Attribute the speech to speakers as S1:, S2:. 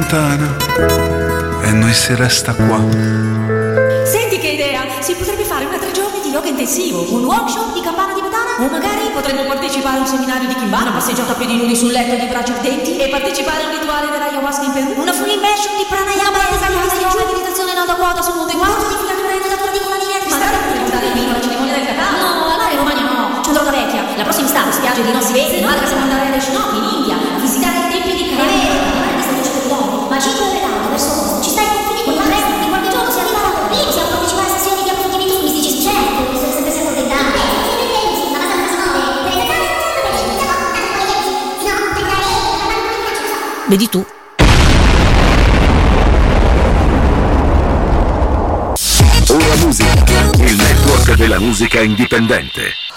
S1: lontana e noi si resta qua.
S2: Senti che idea! Si potrebbe fare una 3 giorni di yoga intensivo, un workshop di campana tibetana, o magari potremmo partecipare a un seminario di Kimbara, passeggiata a piedi nudi sul letto di braccia ardenti e partecipare al rituale dell'ayahuasca in Perù, una full immersion di pranayama e meditazione non da quota sul Monte Guardo, di filatura e natura di una linea di stare per portare il vino alla cerimonia del cacao. No, allora in Romagna no, c'è una vecchia. La prossima estate spiagge di non si vede, in Malaga siamo andare alle Shinok in India, a visitare i templi di Kerala, questa voce del dono, ma 5 ore d'auto verso ovest, ci stai confinendo con presto, in qualche giorno si arriva lì, possiamo partecipare a sessioni di approfondimento mistici, certo, bisogna sempre essere accontentati. Vedi tu.
S3: Ora Musica, il network della musica indipendente.